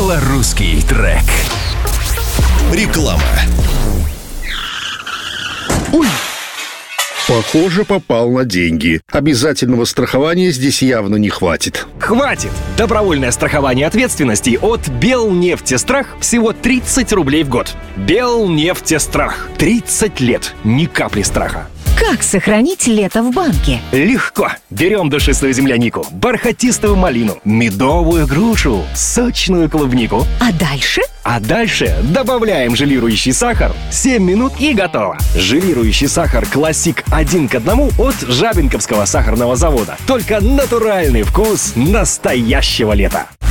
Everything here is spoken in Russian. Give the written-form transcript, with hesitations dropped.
Белорусский трек. Реклама. Похоже, попал на деньги. Обязательного страхования здесь явно не хватит. Хватит! Добровольное страхование ответственности от Белнефтестрах всего 30 рублей в год. Белнефтестрах. 30 лет. Ни капли страха. Как сохранить лето в банке? Легко. Берем душистую землянику, бархатистую малину, медовую грушу, сочную клубнику. А дальше? А дальше добавляем желирующий сахар. 7 минут и готово. Желирующий сахар «Классик» 1 к 1 от Жабинковского сахарного завода. Только натуральный вкус настоящего лета.